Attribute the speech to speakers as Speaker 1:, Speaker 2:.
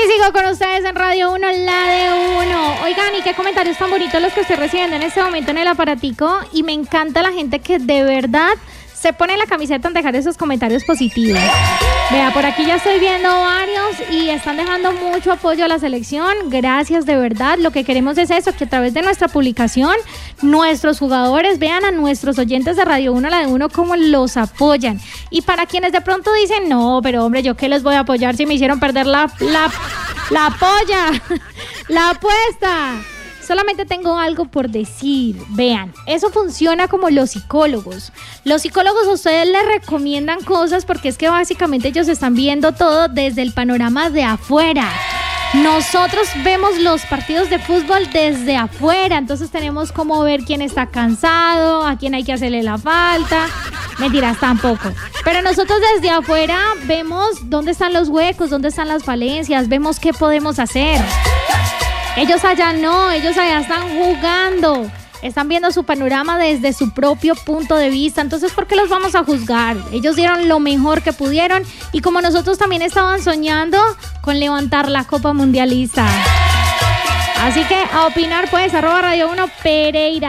Speaker 1: sigo con ustedes en Radio 1, la de 1. Oigan, y qué comentarios tan bonitos los que estoy recibiendo en este momento en el aparatico. Y me encanta la gente que de verdad se pone la camiseta en dejar esos comentarios positivos. Vea, por aquí ya estoy viendo varios y están dejando mucho apoyo a la selección. Gracias, de verdad. Lo que queremos es eso, que a través de nuestra publicación, nuestros jugadores vean a nuestros oyentes de Radio 1, la de 1, cómo los apoyan. Y para quienes de pronto dicen, no, pero hombre, ¿yo qué les voy a apoyar si me hicieron perder la polla, la apuesta? Solamente tengo algo por decir. Vean, eso funciona como los psicólogos. Los psicólogos a ustedes les recomiendan cosas porque es que básicamente ellos están viendo todo desde el panorama de afuera. Nosotros vemos los partidos de fútbol desde afuera, entonces tenemos como ver quién está cansado, a quién hay que hacerle la falta. Mentiras, tampoco. Pero nosotros desde afuera vemos dónde están los huecos, dónde están las falencias, vemos qué podemos hacer. Ellos allá no, ellos allá están jugando, están viendo su panorama desde su propio punto de vista. Entonces, ¿por qué los vamos a juzgar? Ellos dieron lo mejor que pudieron y como nosotros también estaban soñando con levantar la Copa Mundialista. Así que a opinar pues, @Radio 1 Pereira.